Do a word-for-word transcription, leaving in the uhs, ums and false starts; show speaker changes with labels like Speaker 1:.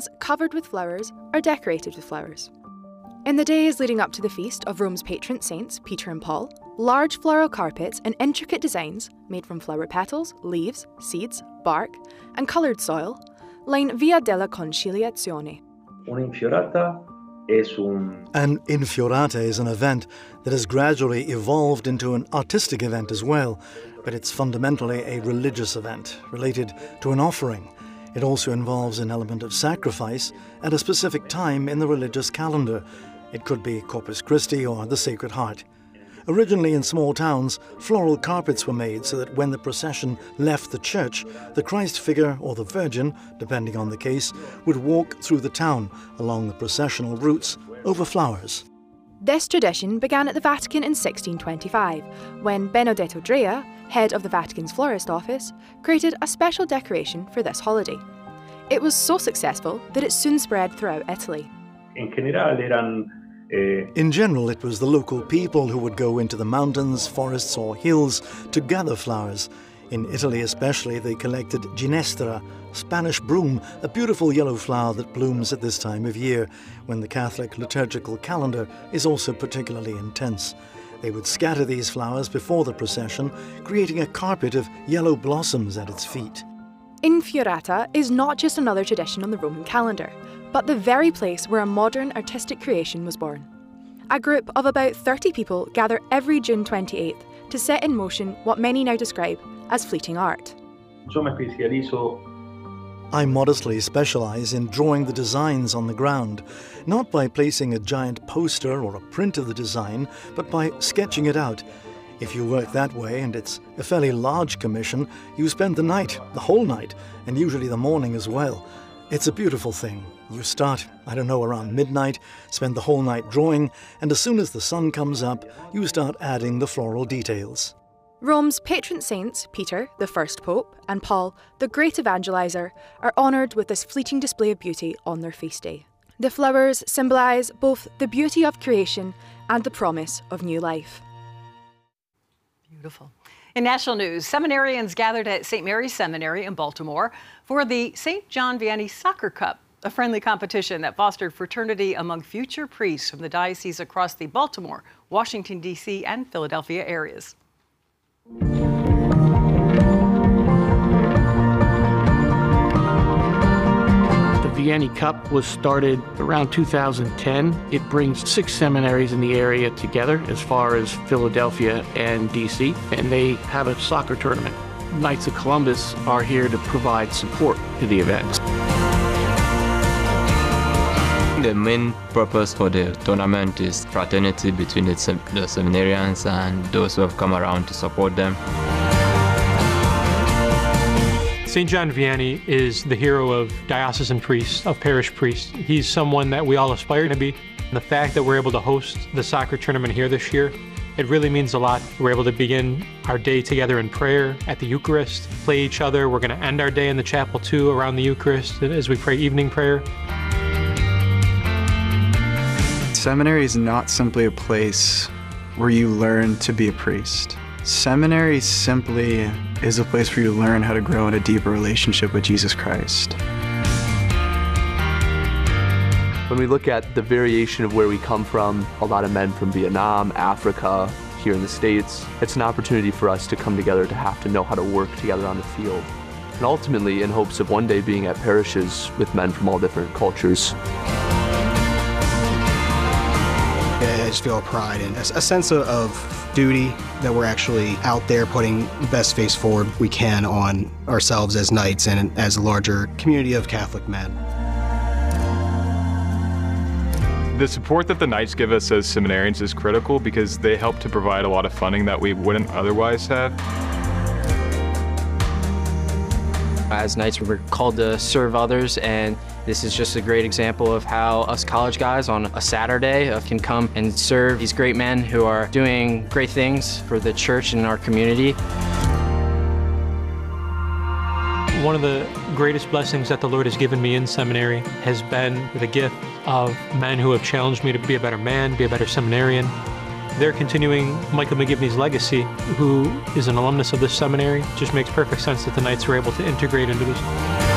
Speaker 1: gardens covered with flowers or decorated with flowers. In the days leading up to the feast of Rome's patron saints, Peter and Paul, large floral carpets and intricate designs made from flower petals, leaves, seeds, bark, and coloured soil line Via della Conciliazione.
Speaker 2: Un'infiorata es un...
Speaker 3: An infiorata is an event that has gradually evolved into an artistic event as well, but it's fundamentally a religious event related to an offering. It also involves an element of sacrifice at a specific time in the religious calendar. It could be Corpus Christi or the Sacred Heart. Originally in small towns, floral carpets were made so that when the procession left the church, the Christ figure or the Virgin, depending on the case, would walk through the town along the processional routes over flowers.
Speaker 1: This tradition began at the Vatican in sixteen twenty-five, when Benedetto Drea, head of the Vatican's florist office, created a special decoration for this holiday. It was so successful that it soon spread throughout Italy.
Speaker 2: En general eran
Speaker 3: In general, it was the local people who would go into the mountains, forests or hills to gather flowers. In Italy especially, they collected ginestra, Spanish broom, a beautiful yellow flower that blooms at this time of year, when the Catholic liturgical calendar is also particularly intense. They would scatter these flowers before the procession, creating a carpet of yellow blossoms at its feet.
Speaker 1: Infiorata is not just another tradition on the Roman calendar, but the very place where a modern artistic creation was born. A group of about thirty people gather every June twenty-eighth to set in motion what many now describe as fleeting art.
Speaker 2: Yo me especializo.
Speaker 3: I modestly specialize in drawing the designs on the ground, not by placing a giant poster or a print of the design, but by sketching it out. If you work that way, and it's a fairly large commission, you spend the night, the whole night, and usually the morning as well. It's a beautiful thing. You start, I don't know, around midnight, spend the whole night drawing, and as soon as the sun comes up, you start adding the floral details.
Speaker 1: Rome's patron saints, Peter, the first pope, and Paul, the great evangelizer, are honoured with this fleeting display of beauty on their feast day. The flowers symbolise both the beauty of creation and the promise of new life.
Speaker 4: Beautiful. In national news, seminarians gathered at Saint Mary's Seminary in Baltimore for the Saint John Vianney Soccer Cup, a friendly competition that fostered fraternity among future priests from the diocese across the Baltimore, Washington, D C, and Philadelphia areas.
Speaker 5: The Vianney Cup was started around two thousand ten. It brings six seminaries in the area together as far as Philadelphia and D C, and they have a soccer tournament. Knights of Columbus are here to provide support to the event.
Speaker 6: The main purpose for the tournament is fraternity between the, sem the seminarians and those who have come around to support them.
Speaker 7: Saint John Vianney is the hero of diocesan priests, of parish priests. He's someone that we all aspire to be. And the fact that we're able to host the soccer tournament here this year, it really means a lot. We're able to begin our day together in prayer at the Eucharist, play each other. We're going to end our day in the chapel too around the Eucharist as we pray evening prayer.
Speaker 8: Seminary is not simply a place where you learn to be a priest. Seminary simply is a place where you learn how to grow in a deeper relationship with Jesus Christ.
Speaker 9: When we look at the variation of where we come from, a lot of men from Vietnam, Africa, here in the States, it's an opportunity for us to come together to have to know how to work together on the field. And ultimately in hopes of one day being at parishes with men from all different cultures.
Speaker 10: I just feel a pride and a sense of duty that we're actually out there putting the best face forward we can on ourselves as knights and as a larger community of Catholic men.
Speaker 11: The support that the Knights give us as seminarians is critical because they help to provide a lot of funding that we wouldn't otherwise have.
Speaker 12: As Knights, we're called to serve others, and this is just a great example of how us college guys on a Saturday can come and serve these great men who are doing great things for the church and our community.
Speaker 7: One of the greatest blessings that the Lord has given me in seminary has been the gift of men who have challenged me to be a better man, be a better seminarian. They're continuing Michael McGivney's legacy, who is an alumnus of this seminary. It just makes perfect sense that the Knights were able to integrate into this.